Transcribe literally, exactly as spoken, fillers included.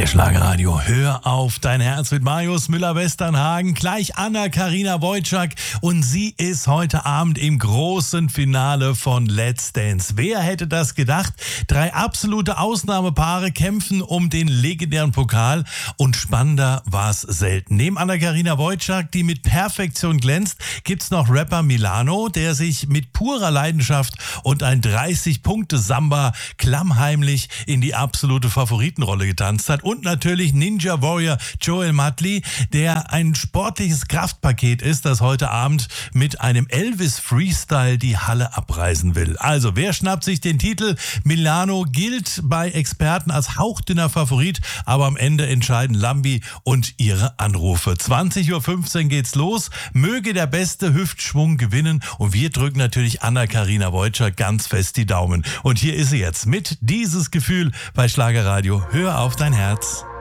Hier Schlagerradio, hör auf dein Herz mit Marius Müller-Westernhagen, gleich Anna-Karina Wojcik und sie ist heute Abend im großen Finale von Let's Dance. Wer hätte das gedacht? Drei absolute Ausnahmepaare kämpfen um den legendären Pokal und spannender war es selten. Neben Anna-Karina Wojcik, die mit Perfektion glänzt, gibt's noch Rapper Milano, der sich mit purer Leidenschaft und ein dreißig-Punkte-Samba klammheimlich in die absolute Favoritenrolle getanzt hat. Und natürlich Ninja Warrior Joel Madli, der ein sportliches Kraftpaket ist, das heute Abend mit einem Elvis-Freestyle die Halle abreißen will. Also, wer schnappt sich den Titel? Milano gilt bei Experten als hauchdünner Favorit, aber am Ende entscheiden Lambi und ihre Anrufe. zwanzig Uhr fünfzehn geht's los. Möge der beste Hüftschwung gewinnen und wir drücken natürlich Anna-Karina Wojcik ganz fest die Daumen. Und hier ist sie jetzt mit Dieses Gefühl bei Schlagerradio. Hör auf dein Herz.